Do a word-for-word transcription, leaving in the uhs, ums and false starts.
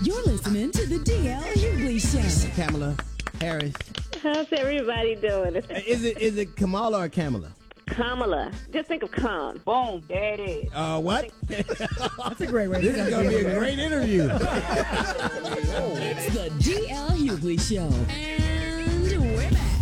You're listening to the D L Hughley Show. Kamala Harris. How's everybody doing? Is it is it Kamala or Kamala? Kamala. Just think of Kam. Boom, there it is. Uh, what? That's a great way. This is going to be a great interview. It's the D L Hughley Show. And we're back.